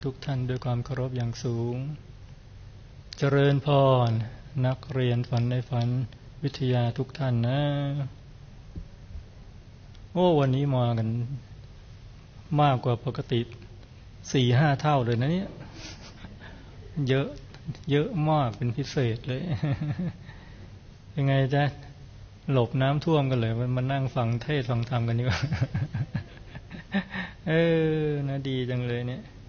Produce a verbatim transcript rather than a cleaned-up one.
ทุกท่านด้วยความเคารพอย่างสูงเจริญพรนักเรียนฝันในฝันวิทยาทุกท่านนะโอ้วันนี้มากันมากกว่าปกติสี่ห้าเท่าเลยนะเนี่ยเยอะเยอะมากเป็นพิเศษเลยยังไงจ๊ะหลบน้ำท่วมกันเลยมานั่งฟังเทศน์ฟังธรรมกันดีกว่าเออนะดีจังเลยเนี่ย